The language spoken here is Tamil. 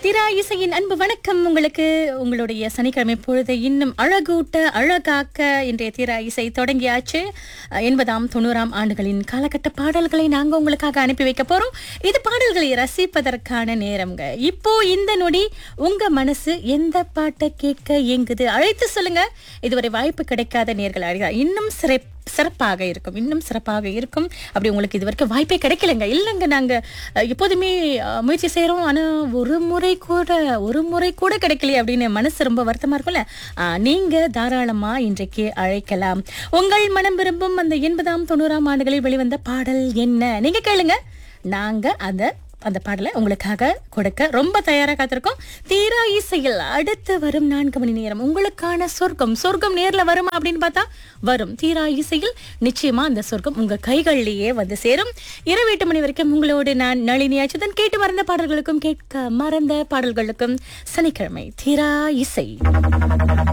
திரா இசையின் அன்பு வணக்கம் உங்களுக்கு. உங்களுடைய சனிக்கிழமை பொழுதை இன்னும் அழகூட்ட அழகாக்க இன்றைய திரா இசை தொடங்கியாச்சு. 80ஆம் 90ஆம் ஆண்டுகளின் காலகட்ட பாடல்களை நாங்க உங்களுக்காக அனுப்பி வைக்க போறோம். இது பாடல்களை ரசிப்பதற்கான நேரம்ங்க. இப்போ இந்த நொடி உங்க மனசு எந்த பாட்டை கேட்க ஏங்குது அழைத்து சொல்லுங்க. இதுவரை வாய்ப்பு கிடைக்காத நேர்கள் அழைக்க இன்னும் சிறப்பாக இருக்கும். அப்படி உங்களுக்கு இது வரைக்கும் வாய்ப்பே கிடைக்கலங்க. இல்லைங்க, நாங்க எப்போதுமே முயற்சி செய்யறோம். ஆனா ஒரு முறை கூட கிடைக்கலையே அப்படின்னு மனசு ரொம்ப வருத்தமா இருக்கும்ல. நீங்க தாராளமா இன்றைக்கு அழைக்கலாம். உங்கள் மனம் விரும்பும் அந்த 80ஆம் 90ஆம் ஆண்டுகளில் வெளிவந்த பாடல் என்ன நீங்க கேளுங்க. நாங்க அந்த பாடலை உங்களுக்காக கொடுக்க ரொம்ப தயாரா காத்திருக்கோம். தீரா இசையில் அடுத்து வரும் 4 மணி நேரம் உங்களுக்கான சொர்க்கம் நேர்ல வருமா அப்படின்னு பார்த்தா வரும். தீரா இசையில் நிச்சயமா அந்த சொர்க்கம் உங்க கைகளிலேயே வந்து சேரும். இரவு 8 மணி வரைக்கும் உங்களோடு நான் நளினி அச்சுதன். கேட்டு மறந்த பாடல்களுக்கும் கேட்க மறந்த பாடல்களுக்கும் சனிக்கிழமை தீரா இசை.